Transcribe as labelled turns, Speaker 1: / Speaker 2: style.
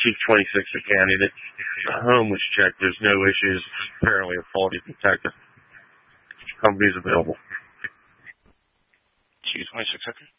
Speaker 1: Chief 26 Accounting. The home was checked. There's no issues. Apparently a faulty detector. Company's available.
Speaker 2: Chief 26 Accounting?